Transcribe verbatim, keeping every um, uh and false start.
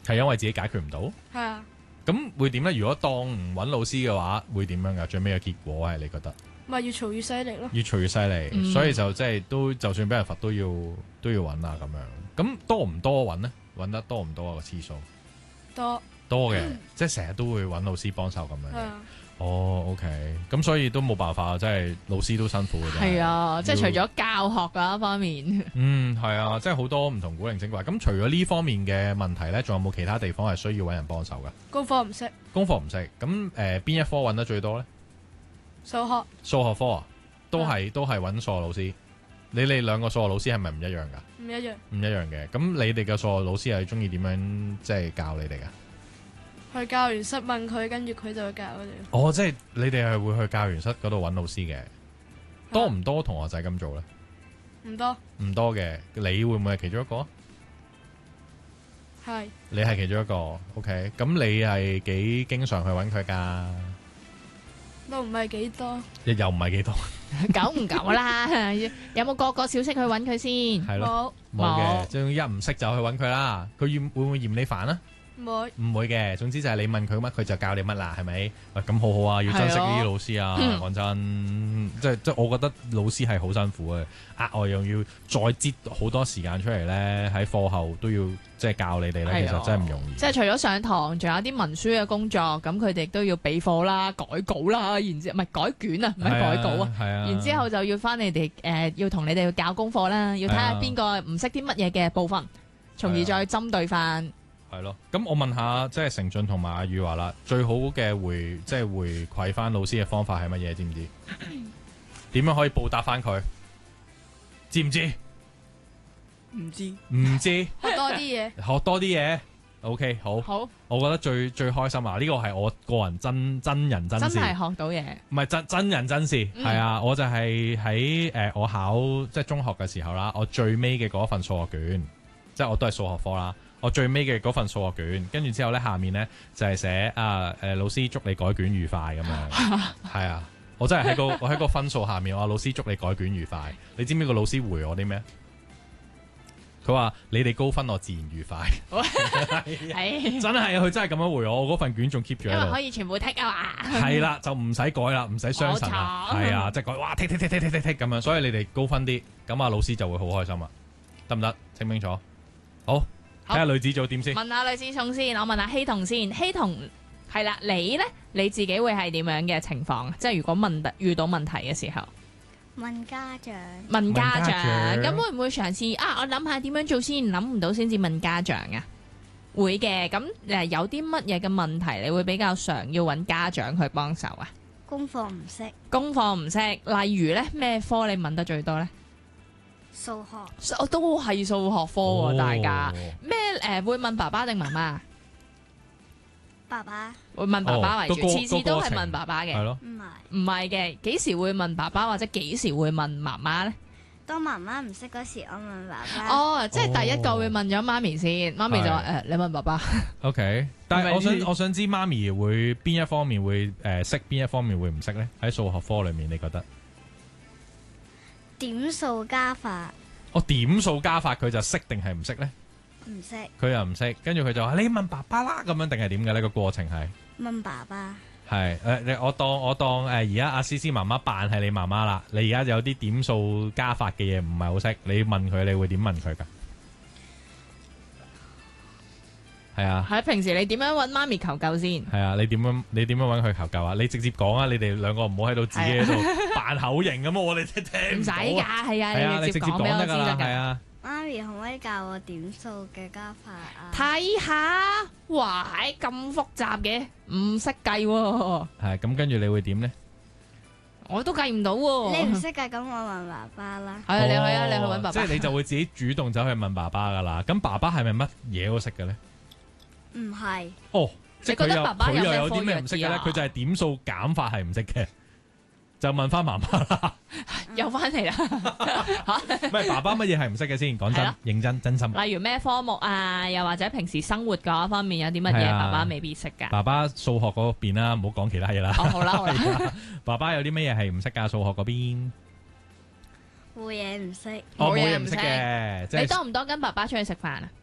係因為自己解決唔到。 係啊， 咁會點咧？如果當唔揾老師嘅話，會點樣噶？最尾嘅結果係你覺得？ 咪越嘈越犀利咯。 越嘈越犀利， 嗯所以就即係都就算俾人罰都要都要揾啊咁樣。咁多唔多揾呢？揾得多唔多啊個次數？ 多多嘅，即係成日都會揾老師幫手咁樣嘅。 係啊， 哦，OK，咁所以都冇辦法，即係老師都辛苦嘅。 係啊，即係除要咗教學嗰一方面， 嗯係啊，即係好多唔同古靈精怪。咁除咗呢方面嘅問題呢，仲有冇其他地方係需要揾人幫手噶？ 功課唔識， 功課唔識，咁誒邊一科揾得最多呢？ 數學數學科啊，都係都係揾數學老師。你哋兩個數學老師係咪唔一樣噶？ 唔一樣， 唔一樣嘅。咁你哋嘅數學老師係中意點樣即係教你哋噶？ 去教完室問佢，跟住佢就會教我哋。 哦，即係你哋係會去教員室嗰度揾老師嘅。多唔多同學仔咁做呢？ 唔多， 唔多嘅，你會唔會係其中一個？ 係你係其中一個，OK。咁你係幾經常去揾佢㗎？ 都唔係幾多。 又又唔係幾多， 久唔久啦？有冇個個小息去揾佢先？ 係咯， 冇冇嘅。 冇總之一唔識就去揾佢啦。佢嫌會唔會嫌你煩啊？ 唔會， 唔會嘅，總之就係你問佢乜，佢就教你乜啦，係咪？喂，咁好好啊，要珍惜呢啲老師啊！ 係講真，即係即係，我覺得老師係好辛苦嘅，額外又要再擠好多時間出嚟咧，喺課後都要即係教你哋咧， 係啊其實真係唔容易。 即係除咗上堂，仲有啲文書嘅工作，咁佢哋都要備課啦、改稿啦，然之後唔係改卷啊，唔係改稿啊。 係啊， 然之後就要翻你哋誒、呃，要同你哋去教功課啦，要睇下邊個唔識啲乜嘢嘅部分，從而再針對翻。 係咯，咁我問下，即係成俊同埋阿宇華啦，最好嘅回即係回饋翻老師嘅方法係乜嘢？知唔知？點樣可以報答翻佢？知唔知？ 唔知唔知， 學多啲嘢。 學多啲嘢。OK，好， 好， 我覺得最最開心啊！呢個係我個人真真人真事， 真係學到嘢。 唔係真真人真事，係、 嗯啊！我就係喺誒我考即係中學嘅時候啦，我最尾嘅嗰份數學卷，即係我都係數學科啦。我最尾嘅嗰份數學卷，跟住之後咧，下面咧就係寫啊誒、呃、老師祝你改卷愉快咁樣，係啊！我真係喺個我喺個分數下面，我話老師祝你改卷愉快。你知唔知個老師回我啲咩？佢話你哋高分，我自然愉快。 係真係啊！佢真係咁樣回我，我嗰份卷仲 keep 住因為喺度。 可以全部剔啊嘛。 係啦，就唔使改啦，唔使傷神啦。 好慘係啊，即係改，哇，剔剔剔剔剔剔剔咁樣，所以你哋高分啲，咁啊老師就會好開心啦，得唔得？清唔清楚？好，睇下女子組點先。 問下女子送先，我問下希彤先。希彤係啦，你呢？你自己會係點樣嘅情況？即係如果問遇到問題嘅時候， 問家長， 問家長， 問家長咁會唔會嘗試啊？我諗下點樣做先，諗唔到先至問家長啊？會嘅，咁誒有啲乜嘢嘅問題，你會比較常要揾家長去幫手啊？ 功課唔識， 功課唔識，例如呢咩科你問得最多呢？ 數學我都係數學科喎， 哦大家咩誒會問爸爸定媽媽？ 爸爸會問爸爸為主， 哦個次次都係個過程問爸爸嘅。 係咯， 唔係， 唔係嘅，幾時會問爸爸或者幾時會問媽媽呢？ 當媽媽唔識嗰時，我問爸爸。 哦，即係第一個會問咗媽咪先，媽咪就話誒，你問爸爸。 OK，但係我係咪想我想知媽咪會邊一方面會誒識，邊一方面會唔識呢？喺數學科裏面，你覺得？ 點數加法我點數加法佢就識定係唔識呢？ 唔識， 佢又唔識，跟住佢就話你問爸爸啦咁樣，定係點嘅呢？個過程係問爸爸。 係誒，你我當我當誒而家阿思思媽媽扮係你媽媽啦，你而家有啲點數加法嘅嘢唔係好識，你問佢，你會點問佢㗎？係啊。 喺平時你點樣揾媽咪求救先？ 係啊，你點樣你點樣揾佢求救啊？你直接講啊！你哋兩個唔好喺度自己喺度扮口型咁啊！我哋聽聽唔使㗎，係啊， 係啊，你直接你直接講俾我知得講得㗎啦，係㗎。 啊。 媽咪可唔可以教我點數嘅加法啊？ 睇下，哇，咁複雜嘅，唔識計喎， 係咁，跟住你會點呢？ 我都計唔到喎。 你唔識㗎，咁我問爸爸啦。 係啊，你去啊，你去揾爸爸。 即係你就會自己主動走去問爸爸㗎啦。咁爸爸係咪乜嘢都識嘅呢？ 唔係， 哦，即係佢又你覺得爸爸佢又有咩有啲咩唔識嘅呢？ 科弱啲啊佢就係點數減法係唔識嘅，就問翻媽媽啦。 又翻嚟啦。 唔係爸爸乜嘢係唔識嘅先？講真係咯， 認真真心。 例如咩科目啊，又或者平時生活嗰方面有啲乜嘢， 係啊爸爸未必識㗎。 爸爸數學嗰邊啦，唔好講其他嘢啦。 哦，好啦好啦。 係啊爸爸有啲乜嘢係唔識㗎？數學嗰邊， 冇嘢唔識。 我冇冇嘢唔識嘢唔識嘅，即係你多唔多跟爸爸出去食飯啊？